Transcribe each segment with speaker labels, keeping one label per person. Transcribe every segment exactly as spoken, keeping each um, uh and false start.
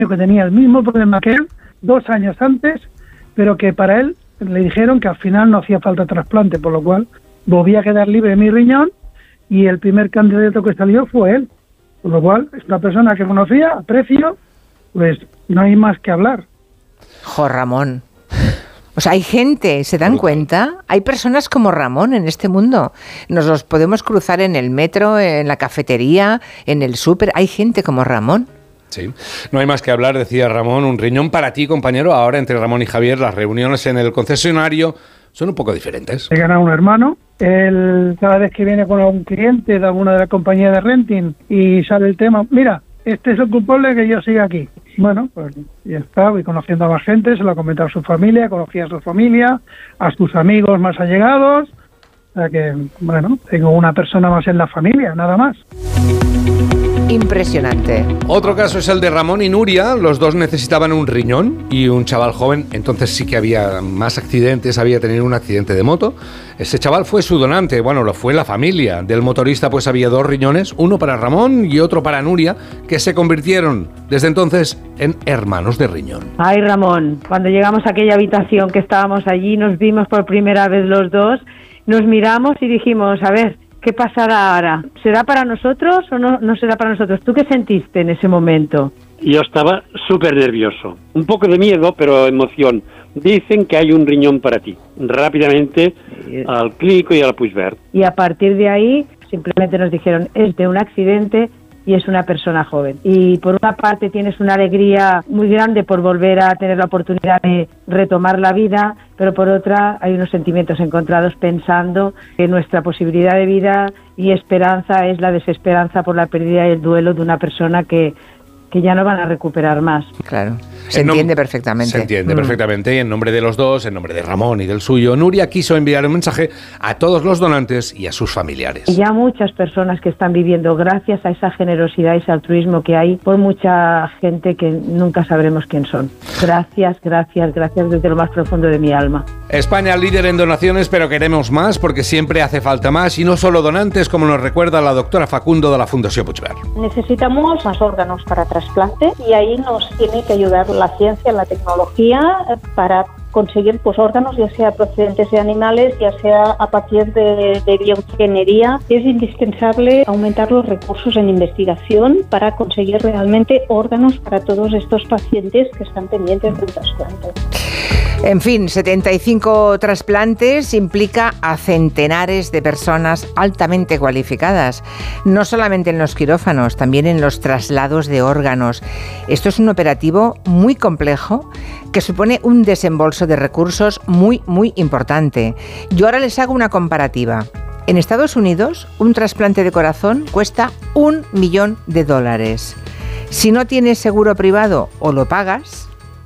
Speaker 1: que tenía el mismo problema que él dos años antes, pero que para él le dijeron que al final no hacía falta trasplante, por lo cual volví a quedar libre de mi riñón y el primer candidato que salió fue él. Por lo cual, es una persona que conocía, aprecio, pues no hay más que hablar.
Speaker 2: Jo, Ramón. O sea, hay gente, ¿se dan cuenta? Hay personas como Ramón en este mundo. Nos los podemos cruzar en el metro, en la cafetería, en el súper. Hay gente como Ramón.
Speaker 3: Sí, no hay más que hablar, decía Ramón. Un riñón para ti, compañero. Ahora, entre Ramón y Javier, las reuniones en el concesionario son un poco diferentes.
Speaker 1: He ganado un hermano. Él, cada vez que viene con algún cliente de alguna de las compañías de renting y sale el tema, mira, este es el culpable que yo siga aquí. Bueno, pues ya está, voy conociendo a más gente, se lo ha comentado a su familia, conocía a su familia, a sus amigos más allegados, o sea que, bueno, tengo una persona más en la familia, nada más.
Speaker 2: Impresionante.
Speaker 3: Otro caso es el de Ramón y Nuria. Los dos necesitaban un riñón y un chaval joven. Entonces sí que había más accidentes, había tenido un accidente de moto. Ese chaval fue su donante, bueno, lo fue la familia. Del motorista pues había dos riñones, uno para Ramón y otro para Nuria, que se convirtieron desde entonces en hermanos de riñón.
Speaker 4: Ay, Ramón, cuando llegamos a aquella habitación que estábamos allí, nos vimos por primera vez los dos, nos miramos y dijimos, a ver, ¿qué pasará ahora? ¿Será para nosotros o no, no será para nosotros? ¿Tú qué sentiste en ese momento?
Speaker 5: Yo estaba súper nervioso. Un poco de miedo, pero emoción. Dicen que hay un riñón para ti. Rápidamente al clínico y al puigverd.
Speaker 4: Y a partir de ahí, simplemente nos dijeron, es de un accidente y es una persona joven. Y por una parte tienes una alegría muy grande por volver a tener la oportunidad de retomar la vida, pero por otra hay unos sentimientos encontrados pensando que nuestra posibilidad de vida y esperanza es la desesperanza por la pérdida y el duelo de una persona que, que ya no van a recuperar más.
Speaker 2: Claro, se entiende perfectamente.
Speaker 3: Se entiende mm. perfectamente. Y en nombre de los dos, en nombre de Ramón y del suyo, Nuria quiso enviar un mensaje a todos los donantes y a sus familiares.
Speaker 4: Y ya muchas personas que están viviendo gracias a esa generosidad y ese altruismo que hay por mucha gente que nunca sabremos quién son. Gracias, gracias, gracias desde lo más profundo de mi alma.
Speaker 3: España líder en donaciones, pero queremos más porque siempre hace falta más y no solo donantes, como nos recuerda la doctora Facundo de la Fundación Puigverd.
Speaker 6: Necesitamos más órganos para trasplante y ahí nos tiene que ayudar la ciencia, la tecnología para conseguir pues órganos ya sea procedentes de animales, ya sea a partir de, de bioingeniería. Es indispensable aumentar los recursos en investigación para conseguir realmente órganos para todos estos pacientes que están pendientes de un trasplante.
Speaker 2: En fin, setenta y cinco trasplantes implica a centenares de personas altamente cualificadas, no solamente en los quirófanos, también en los traslados de órganos. Esto es un operativo muy complejo que supone un desembolso de recursos muy, muy importante. Yo ahora les hago una comparativa. En Estados Unidos, un trasplante de corazón cuesta un millón de dólares. Si no tienes seguro privado, o lo pagas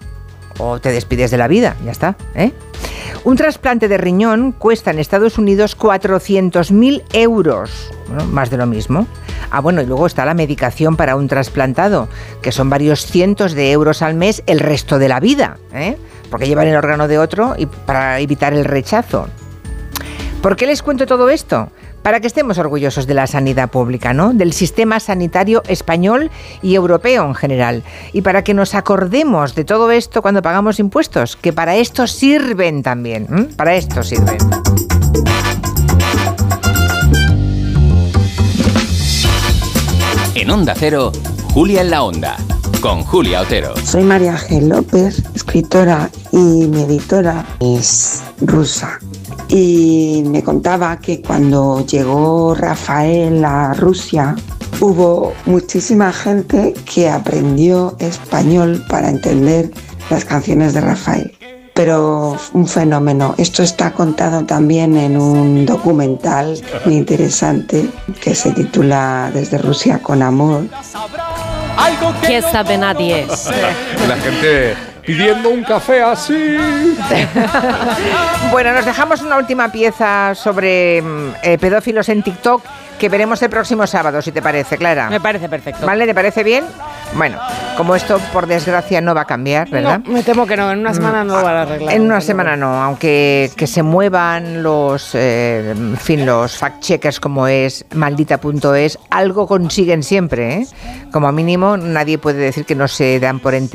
Speaker 2: o te despides de la vida, ya está, ¿eh? Un trasplante de riñón cuesta en Estados Unidos cuatrocientos mil euros, bueno, más de lo mismo. Ah, bueno, y luego está la medicación para un trasplantado, que son varios cientos de euros al mes el resto de la vida, ¿eh? Porque llevan el órgano de otro y para evitar el rechazo. ¿Por qué les cuento todo esto? Para que estemos orgullosos de la sanidad pública, ¿no? Del sistema sanitario español y europeo en general. Y para que nos acordemos de todo esto cuando pagamos impuestos, que para esto sirven también, ¿eh? Para esto sirven.
Speaker 7: En Onda Cero, Julia en la Onda, con Julia Otero.
Speaker 8: Soy María Ángel López, escritora y mi editora es rusa. Y me contaba que cuando llegó Rafael a Rusia hubo muchísima gente que aprendió español para entender las canciones de Rafael. Pero un fenómeno. Esto está contado también en un documental muy interesante que se titula Desde Rusia con Amor.
Speaker 9: ¿Qué sabe nadie?
Speaker 3: La gente pidiendo un café así.
Speaker 2: Bueno, nos dejamos una última pieza sobre eh, pedófilos en TikTok que veremos el próximo sábado, si te parece, Clara.
Speaker 9: Me parece perfecto.
Speaker 2: ¿Vale? ¿Te parece bien? Bueno, como esto por desgracia no va a cambiar, ¿verdad?
Speaker 9: No, me temo que no, en una semana no lo van a arreglar.
Speaker 2: En una semana no, aunque que se muevan los, eh, en fin, los fact-checkers como es maldita punto es, algo consiguen siempre, ¿eh? Como mínimo nadie puede decir que no se dan por enterado.